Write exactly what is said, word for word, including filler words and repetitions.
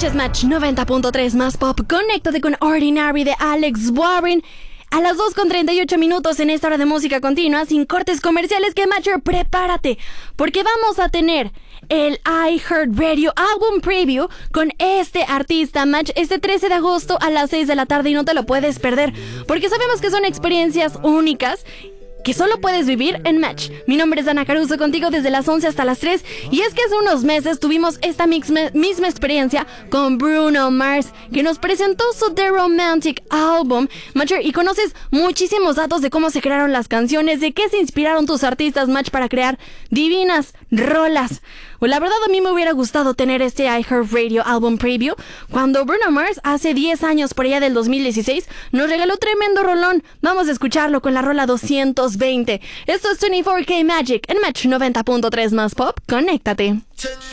Escuchas Match noventa punto tres más pop. Conéctate con Ordinary de Alex Warren. A las dos con treinta y ocho minutos en esta hora de música continua, sin cortes comerciales, que Matcher, prepárate, porque vamos a tener el iHeartRadio Album Preview con este artista, Match, este trece de agosto a las seis de la tarde, y no te lo puedes perder, porque sabemos que son experiencias únicas que solo puedes vivir en Match. Mi nombre es Ana Caruso, contigo desde las once hasta las tres. Y es que hace unos meses tuvimos esta misma, misma experiencia con Bruno Mars, que nos presentó su The Romantic Album, Match, y conoces muchísimos datos de cómo se crearon las canciones, de qué se inspiraron tus artistas, Match, para crear divinas rolas. Pues la verdad, a mí me hubiera gustado tener este iHeartRadio Album Preview cuando Bruno Mars, hace diez años, por allá del dos mil dieciséis, nos regaló tremendo rolón. Vamos a escucharlo con la rola doscientos veinte. Esto es veinticuatro K Magic en Match noventa punto tres más pop. Conéctate.